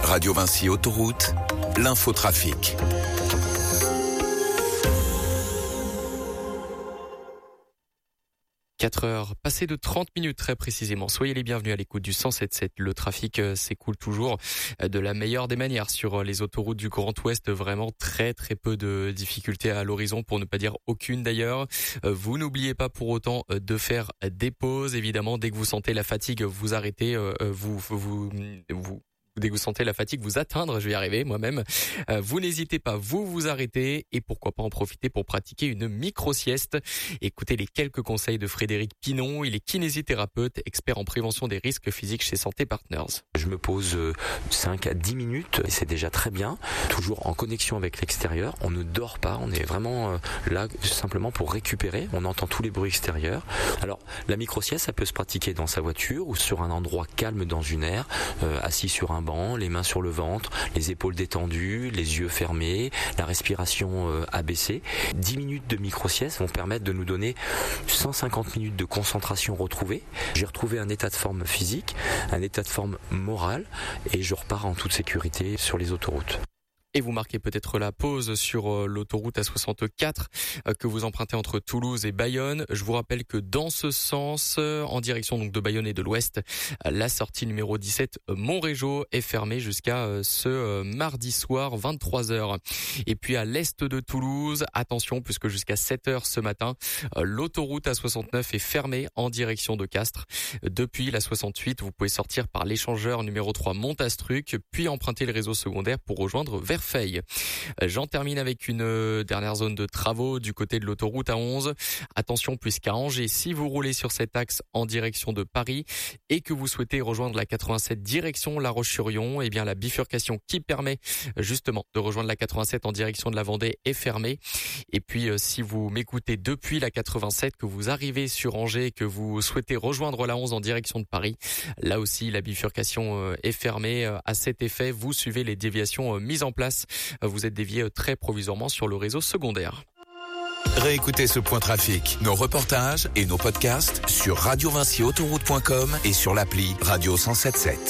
Radio Vinci Autoroute, l'infotrafic. 4h, passées de 30 minutes très précisément. Soyez les bienvenus à l'écoute du 107.7. Le trafic s'écoule toujours de la meilleure des manières sur les autoroutes du Grand Ouest. Vraiment très peu de difficultés à l'horizon, pour ne pas dire aucune d'ailleurs. Vous n'oubliez pas pour autant de faire des pauses. Évidemment, dès que vous sentez la fatigue, vous arrêtez, dès que vous sentez la fatigue vous atteindre, je vais y arriver moi-même, vous n'hésitez pas, vous arrêtez et pourquoi pas en profiter pour pratiquer une micro-sieste. Écoutez les quelques conseils de Frédéric Pinon, il est kinésithérapeute, expert en prévention des risques physiques chez Santé Partners. Je me pose 5 à 10 minutes et c'est déjà très bien, toujours en connexion avec l'extérieur, on ne dort pas, on est vraiment là simplement pour récupérer, on entend tous les bruits extérieurs. Alors la micro-sieste, ça peut se pratiquer dans sa voiture ou sur un endroit calme dans une aire, assis sur un banc, les mains sur le ventre, les épaules détendues, les yeux fermés, la respiration abaissée. 10 minutes de micro-sieste vont permettre de nous donner 150 minutes de concentration retrouvée. J'ai retrouvé un état de forme physique, un état de forme morale et je repars en toute sécurité sur les autoroutes. Et vous marquez peut-être la pause sur l'autoroute A64 que vous empruntez entre Toulouse et Bayonne. Je vous rappelle que dans ce sens, en direction donc de Bayonne et de l'Ouest, la sortie numéro 17 Montrégeau est fermée jusqu'à ce mardi soir 23h. Et puis à l'est de Toulouse, attention puisque jusqu'à 7h ce matin, l'autoroute A69 est fermée en direction de Castres. Depuis la 68, vous pouvez sortir par l'échangeur numéro 3 Montastruc, puis emprunter le réseau secondaire pour rejoindre Verfeil. J'en termine avec une dernière zone de travaux du côté de l'autoroute A11. Attention puisqu'à Angers, si vous roulez sur cet axe en direction de Paris et que vous souhaitez rejoindre la 87 direction La Roche-sur-Yon, eh bien la bifurcation qui permet justement de rejoindre la 87 en direction de la Vendée est fermée. Et puis si vous m'écoutez depuis la 87, que vous arrivez sur Angers et que vous souhaitez rejoindre la 11 en direction de Paris, là aussi la bifurcation est fermée. À cet effet, vous suivez les déviations mises en place. Vous êtes dévié très provisoirement sur le réseau secondaire. Réécoutez ce point trafic, nos reportages et nos podcasts sur radiovinciautoroute.com et sur l'appli Radio 107.7.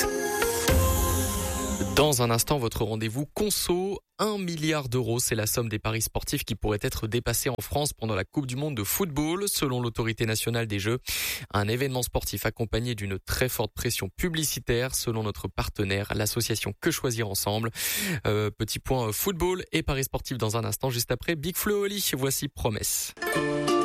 Dans un instant, votre rendez-vous conso, 1 milliard d'euros, c'est la somme des paris sportifs qui pourraient être dépassés en France pendant la Coupe du Monde de football, selon l'autorité nationale des Jeux. Un événement sportif accompagné d'une très forte pression publicitaire, selon notre partenaire, l'association Que Choisir Ensemble. Petit point football et paris sportifs dans un instant, juste après Big Flo et Oli. Voici Promesse.